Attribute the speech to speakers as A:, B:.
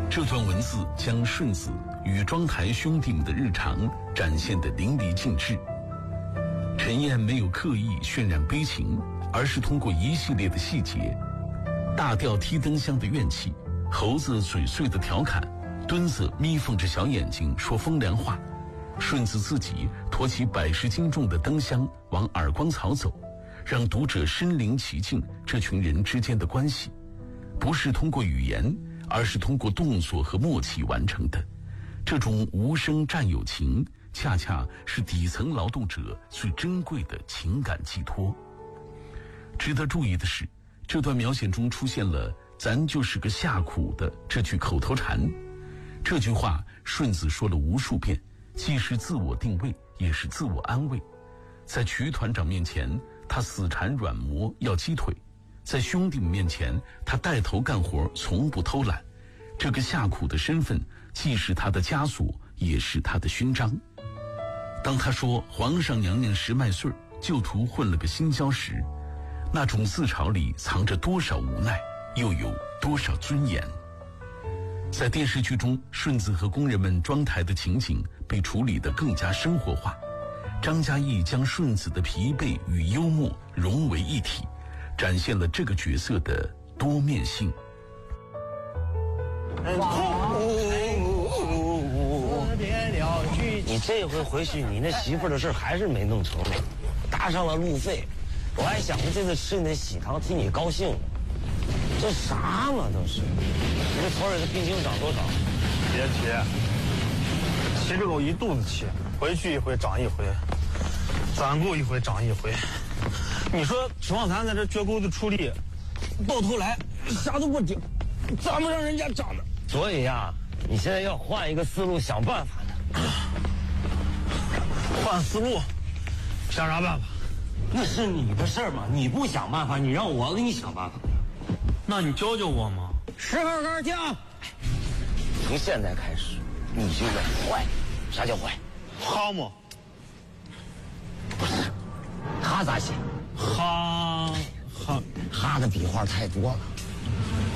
A: 这段文字将顺子与庄台兄弟们的日常展现得淋漓尽致。陈燕没有刻意渲染悲情，而是通过一系列的细节，大吊踢灯箱的怨气，猴子嘴碎的调侃，墩子眯缝着小眼睛说风凉话，顺子自己驮起100斤重的灯箱往耳光草走，让读者身临其境这群人之间的关系，不是通过语言，而是通过动作和默契完成的。这种无声战友情，恰恰是底层劳动者最珍贵的情感寄托。值得注意的是，这段描写中出现了“咱就是个下苦的”这句口头禅。这句话顺子说了无数遍，既是自我定位，也是自我安慰。在曲团长面前，他死缠软磨要鸡腿；在兄弟们面前，他带头干活，从不偷懒。这个下苦的身份，既是他的枷锁，也是他的勋章。当他说皇上娘娘10麦穗，就图混了个新交时，那种自嘲里藏着多少无奈，又有多少尊严。在电视剧中，顺子和工人们装台的情景被处理得更加生活化。张嘉译将顺子的疲惫与幽默融为一体，展现了这个角色的多面性。
B: 你这回回去，你那媳妇的事还是没弄成，搭上了路费。我还想着这次吃你的喜糖替你高兴呢。这啥嘛都是？你这头里的病情长多少？
C: 别提，骑着狗一肚子气，回去一回长一回，攒够一回长一回。你说指望咱在这撅钩子出力，到头来啥都不顶，咋不让人家长的？
B: 所以呀，你现在要换一个思路想办法呢。
C: 换思路，想啥办法？
B: 那是你的事儿嘛，你不想办法，你让我给你想办法。
C: 那你教教我嘛。
B: 10号杆跳。从现在开始，你就要坏。啥叫坏？
C: 哈嘛？
B: 不是，哈咋写？
C: 哈的笔画太多了。